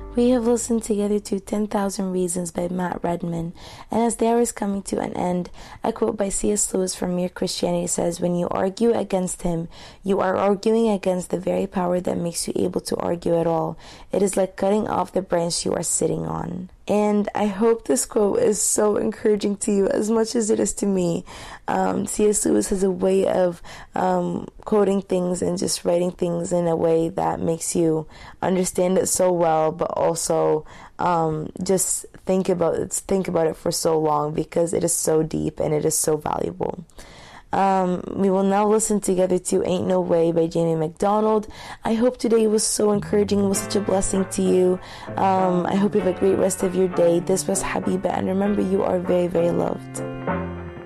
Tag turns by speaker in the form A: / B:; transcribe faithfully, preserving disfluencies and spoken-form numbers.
A: We have listened together to ten thousand Reasons by Matt Redman, and as the hour is coming to an end, a quote by C S Lewis from Mere Christianity says, "When you argue against him, you are arguing against the very power that makes you able to argue at all. It is like cutting off the branch you are sitting on." And I hope this quote is so encouraging to you as much as it is to me. Um, C S Lewis has a way of um, quoting things and just writing things in a way that makes you understand it so well, but also um, just think about it, think about it for so long, because it is so deep and it is so valuable. Um, we will now listen together to Ain't No Way by Jamie McDonald. I hope today was so encouraging and was such a blessing to you. Um, I hope you have a great rest of your day. This was Habiba, and remember, you are very, very loved.